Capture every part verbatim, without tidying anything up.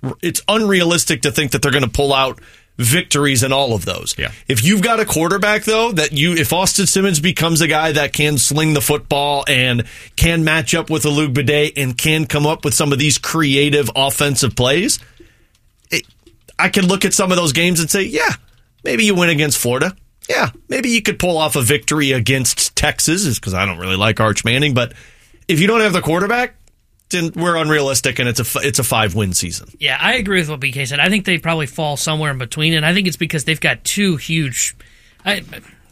it's unrealistic to think that they're going to pull out victories in all of those. Yeah. If you've got a quarterback, though, that you, if Austin Simmons becomes a guy that can sling the football and can match up with a Luke Bidet and can come up with some of these creative offensive plays, it, I can look at some of those games and say, yeah, maybe you win against Florida. Yeah, maybe you could pull off a victory against Texas, because I don't really like Arch Manning. But if you don't have the quarterback, then we're unrealistic, and it's a it's a five win season. Yeah, I agree with what B K said. I think they probably fall somewhere in between, and I think it's because they've got two huge. I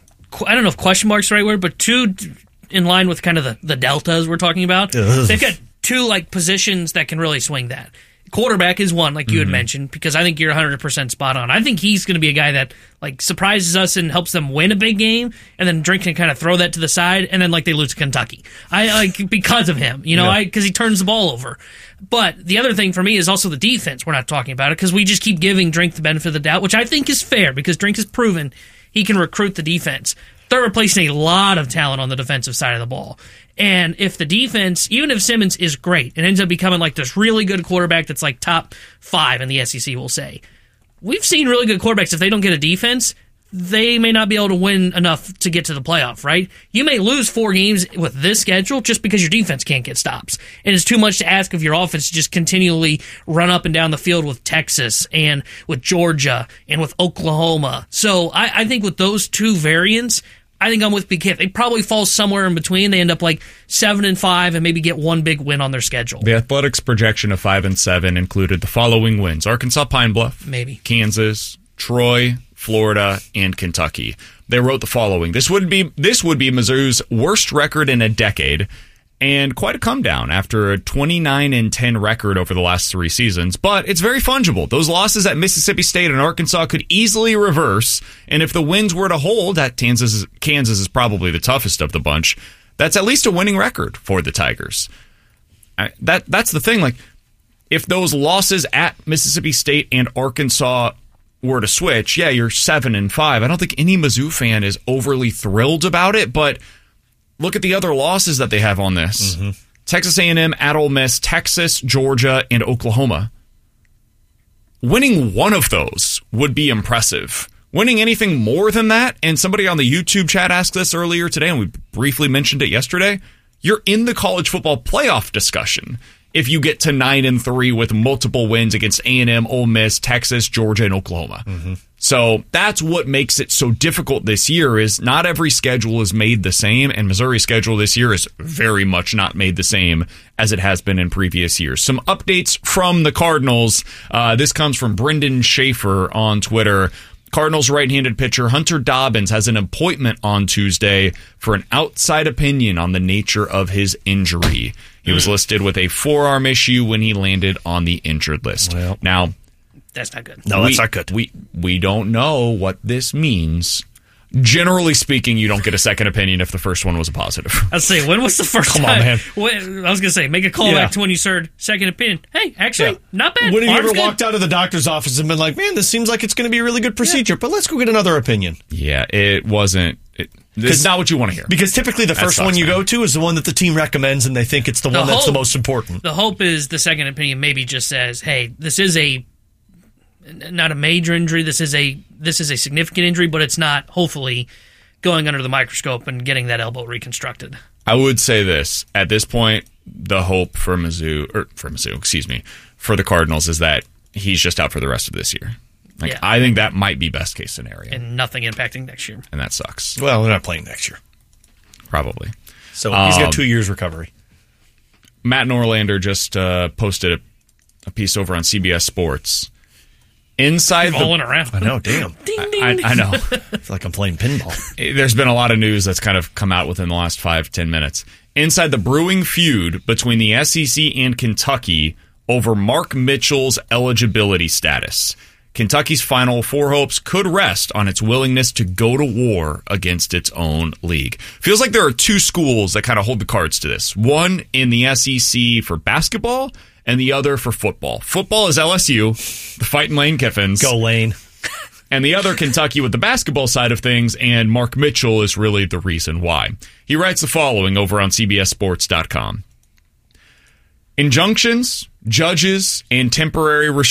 I don't know if question mark's the right word, but two in line with kind of the, the deltas we're talking about. Ugh. They've got two like positions that can really swing that. Quarterback is one, like you had Mm-hmm. mentioned, because I think you're one hundred percent spot on. I think he's going to be a guy that like surprises us and helps them win a big game, and then Drink can kind of throw that to the side, and then like they lose to Kentucky. I like because of him, you know, Yeah. I because he turns the ball over. But the other thing for me is also the defense. We're not talking about it because we just keep giving Drink the benefit of the doubt, which I think is fair because Drink has proven he can recruit the defense. They're replacing a lot of talent on the defensive side of the ball. And if the defense, even if Simmons is great and ends up becoming like this really good quarterback that's like top five in the S E C, we'll say, we've seen really good quarterbacks. If they don't get a defense, they may not be able to win enough to get to the playoff, right? You may lose four games with this schedule just because your defense can't get stops. And it's too much to ask of your offense to just continually run up and down the field with Texas and with Georgia and with Oklahoma. So I, I think with those two variants, I think I'm with B K. They probably fall somewhere in between. They end up like seven and five and maybe get one big win on their schedule. The Athletics projection of five and seven included the following wins: Arkansas Pine Bluff, Maybe. Kansas, Troy, Florida, and Kentucky. They wrote the following: This would be this would be Mizzou's worst record in a decade, and quite a come down after a twenty-nine and ten record over the last three seasons. But it's very fungible. Those losses at Mississippi State and Arkansas could easily reverse, and if the wins were to hold, at Kansas, Kansas is probably the toughest of the bunch. That's at least a winning record for the Tigers. I, that that's the thing. Like, if those losses at Mississippi State and Arkansas were to switch, yeah, you're seven and five. I don't think any Mizzou fan is overly thrilled about it, but look at the other losses that they have on this. Mm-hmm. Texas A and M, at Ole Miss, Texas, Georgia, and Oklahoma. Winning one of those would be impressive. Winning anything more than that, and somebody on the YouTube chat asked this earlier today, and we briefly mentioned it yesterday, you're in the college football playoff discussion if you get to nine and three with multiple wins against A and M, Ole Miss, Texas, Georgia, and Oklahoma. Mm-hmm. So that's what makes it so difficult this year, is not every schedule is made the same, and Missouri's schedule this year is very much not made the same as it has been in previous years. Some updates from the Cardinals. Uh, this comes from Brendan Schaefer on Twitter. Cardinals right-handed pitcher Hunter Dobbins has an appointment on Tuesday for an outside opinion on the nature of his injury. He was listed with a forearm issue when he landed on the injured list. Well, now, that's not good. No, we, that's not good. We we don't know what this means. Generally speaking, you don't get a second opinion if the first one was a positive. I'd say, when was the first Come time? on, man. When, I was going to say, make a callback Yeah. to when you heard second opinion. Hey, actually, Yeah. not bad. When have you Arm's ever good. walked out of the doctor's office and been like, man, this seems like it's going to be a really good procedure, but let's go get another opinion? Yeah, it wasn't. It, this is not what you want to hear. Because typically the That first sucks, one you man. go to is the one that the team recommends, and they think it's the, The one that's the hope- most important. The hope is the second opinion maybe just says, hey, this is a not a major injury. This is a this is a significant injury, but it's not, hopefully, going under the microscope and getting that elbow reconstructed. I would say this. At this point, the hope for Mizzou, or for Mizzou, excuse me, for the Cardinals is that he's just out for the rest of this year. Like, Yeah. I think that might be best case scenario. And nothing impacting next year. And that sucks. Well, they're not playing next year. Probably. So he's got Um, two years recovery. Matt Norlander just uh, posted a, a piece over on C B S Sports. Inside Rolling the, around. I know, damn. Ding, ding, I, ding. I know. I feel like I'm playing pinball. There's been a lot of news that's kind of come out within the last five, ten minutes. Inside the brewing feud between the S E C and Kentucky over Mark Mitchell's eligibility status. Kentucky's Final Four hopes could rest on its willingness to go to war against its own league. Feels like there are two schools that kind of hold the cards to this. One in the S E C for basketball, and the other for football. Football is L S U, the Fighting Lane Kiffins. Go Lane. And the other Kentucky with the basketball side of things, and Mark Mitchell is really the reason why. He writes the following over on C B S Sports dot com. Injunctions, judges, and temporary restrictions